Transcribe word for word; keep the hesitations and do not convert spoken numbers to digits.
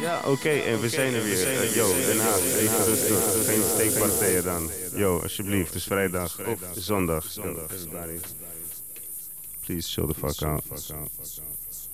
Ja, oké, okay, en we zijn er weer. Uh, yo, Den Haag, even rustig. Geen steekpartijen dan. Yo, alsjeblieft, het is vrijdag of zondag. Yo, everybody, please chill the fuck out.